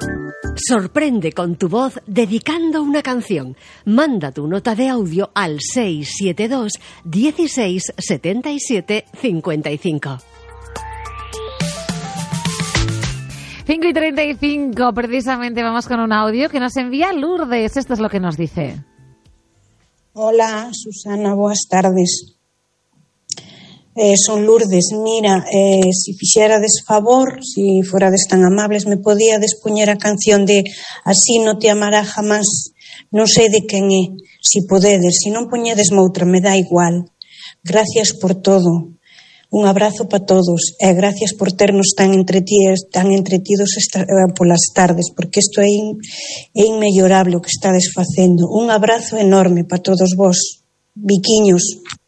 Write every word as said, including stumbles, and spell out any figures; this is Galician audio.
Sorprende con tu voz dedicando una canción. Manda tu nota de audio al seis siete dos, dieciséis, setenta y siete, cincuenta y cinco. cinco y treinta y cinco, precisamente vamos con un audio que nos envía Lourdes. Esto es lo que nos dice. Hola, Susana, boas tardes. Eh, son Lourdes. Mira, eh, si fixerades favor, si forades tan amables, me podíades poñer a canción de Así no te amará jamás, non sei de quen é, si podedes, si non poñedes outra, me dá igual. Gracias por todo. Un abrazo para todos e gracias por ternos tan entretidos, tan entretidos esta, eh, polas tardes, porque isto é, in, é inmellorable o que estades facendo. Un abrazo enorme para todos vos, biquiños.